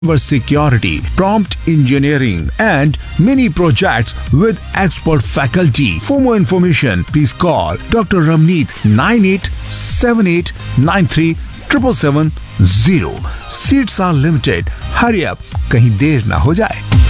security, prompt engineering, and many projects with expert faculty. For more information, please call Dr. Ramneet 9878937770. Seats are limited. Hurry up, कहीं देर ना हो जाए.